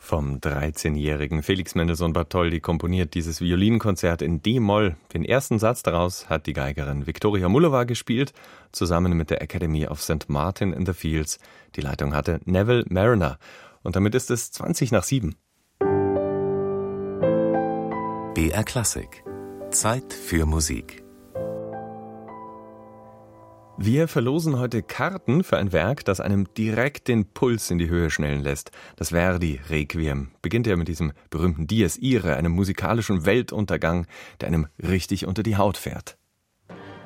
Vom 13-jährigen Felix Mendelssohn Bartholdy komponiert dieses Violinkonzert in D-Moll. Den ersten Satz daraus hat die Geigerin Viktoria Mullova gespielt, zusammen mit der Academy of St. Martin in the Fields. Die Leitung hatte Neville Mariner. Und damit ist es 7:20. BR Klassik. Zeit für Musik. Wir verlosen heute Karten für ein Werk, das einem direkt den Puls in die Höhe schnellen lässt. Das Verdi-Requiem beginnt ja mit diesem berühmten Dies Irae, einem musikalischen Weltuntergang, der einem richtig unter die Haut fährt.